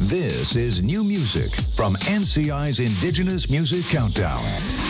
This is new music from NCI's Indigenous Music Countdown.